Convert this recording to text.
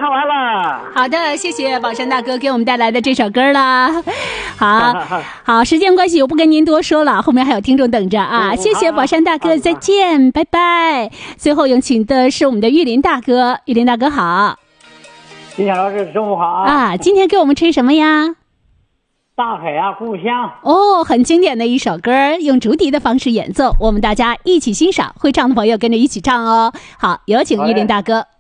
唱完了。 好的，谢谢宝山大哥给我们带来的这首歌啦。好，时间关系我不跟您多说了，后面还有听众等着啊。谢谢宝山大哥，再见，拜拜。最后有请的是我们的玉林大哥，玉林大哥好。 金霞老师中午好啊！今天给我们吹什么呀？ 大海啊，故乡。 哦，很经典的一首歌，用竹笛的方式演奏，我们大家一起欣赏，会唱的朋友跟着一起唱哦。好，有请玉林大哥。